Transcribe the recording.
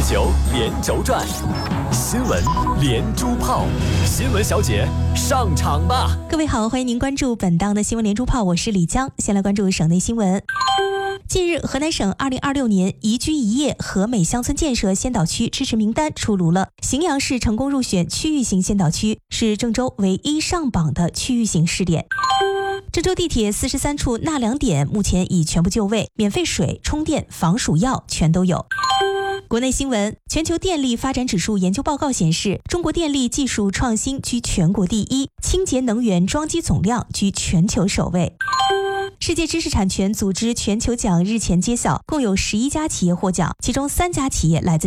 球连轴转，新闻连珠炮，新闻小姐上场吧！ 各位好，欢迎您关注本档的新闻连珠炮，我是李江。先来关注省内新闻。近日，河南省2026年宜居宜业和美乡村建设先导区支持名单出炉了。荥阳市成功入选区域型先导区，是郑州唯一上榜的区域型试点。郑州地铁43处纳凉点目前已全部就位，免费水、充电、防暑药全都有。国内新闻，全球电力发展指数研究报告显示，中国电力技术创新居全国第一，清洁能源装机总量居全球首位。世界知识产权组织全球奖日前揭晓，共有11家企业获奖，其中3家企业来自